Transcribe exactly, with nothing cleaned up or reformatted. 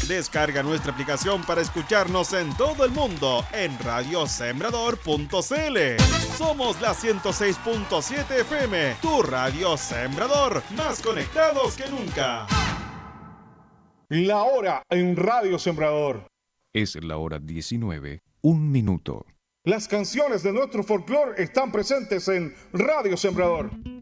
Descarga nuestra aplicación para escucharnos en todo el mundo en radio sembrador punto c l. Somos la ciento seis punto siete F M, tu radio Sembrador, más conectados que nunca. La hora en Radio Sembrador. Es la hora diecinueve, un minuto. Las canciones de nuestro folclore están presentes en Radio Sembrador.